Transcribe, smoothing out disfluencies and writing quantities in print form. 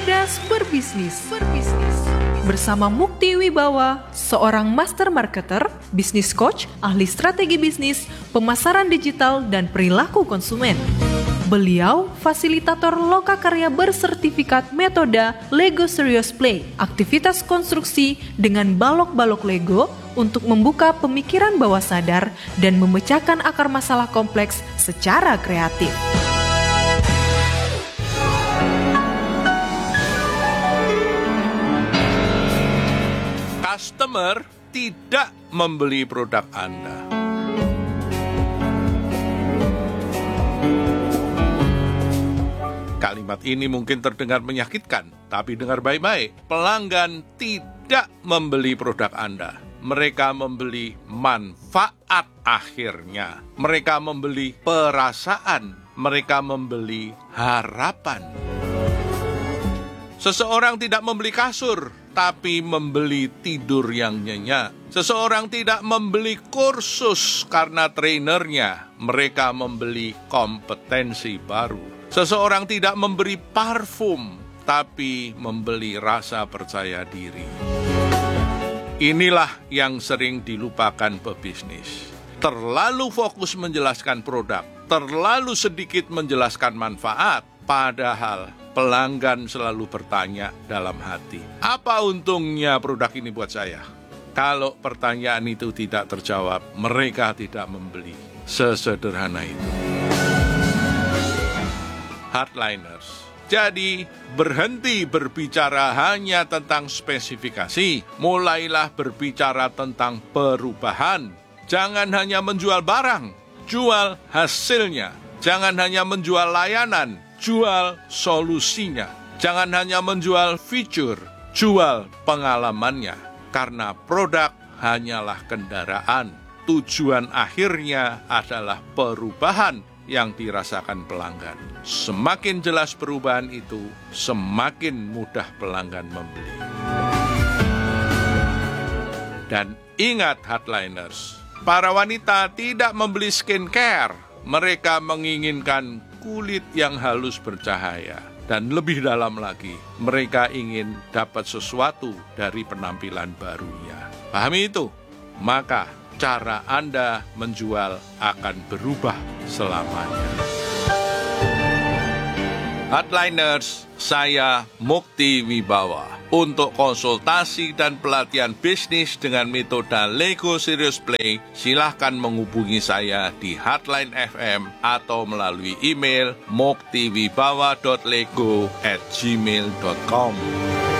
Cerdas berbisnis. Bersama Mukti Wibawa, seorang master marketer, bisnis coach, ahli strategi bisnis, pemasaran digital, dan perilaku konsumen. Beliau fasilitator lokakarya bersertifikat metode Lego Serious Play, aktivitas konstruksi dengan balok-balok Lego untuk membuka pemikiran bawah sadar dan memecahkan akar masalah kompleks secara kreatif. Customer tidak membeli produk Anda. Kalimat ini mungkin terdengar menyakitkan, tapi dengar baik-baik. Pelanggan tidak membeli produk Anda. Mereka membeli manfaat akhirnya. Mereka membeli perasaan. Mereka membeli harapan. Seseorang tidak membeli kasur, tapi membeli tidur yang nyenyak. Seseorang tidak membeli kursus karena trainernya. Mereka membeli kompetensi baru. Seseorang tidak memberi parfum, tapi membeli rasa percaya diri. Inilah yang sering dilupakan pebisnis. Terlalu fokus menjelaskan produk, terlalu sedikit menjelaskan manfaat, padahal pelanggan selalu bertanya dalam hati, apa untungnya produk ini buat saya? Kalau pertanyaan itu tidak terjawab, mereka tidak membeli. Sesederhana itu. Hardliners. Jadi, berhenti berbicara hanya tentang spesifikasi. Mulailah berbicara tentang perubahan. Jangan hanya menjual barang, jual hasilnya. Jangan hanya menjual layanan, jual solusinya. Jangan hanya menjual fitur, jual pengalamannya. Karena produk hanyalah kendaraan. Tujuan akhirnya adalah perubahan yang dirasakan pelanggan. Semakin jelas perubahan itu, semakin mudah pelanggan membeli. Dan ingat hardliners, para wanita tidak membeli skincare. Mereka menginginkan kulit yang halus bercahaya. Dan lebih dalam lagi, mereka ingin dapat sesuatu dari penampilan barunya. Pahami itu? Maka cara Anda menjual akan berubah selamanya. Hardliners, saya Mukti Wibawa. Untuk konsultasi dan pelatihan bisnis dengan metode Lego Serious Play, silahkan menghubungi saya di Hardline FM atau melalui email muktiwibawa.lego@gmail.com.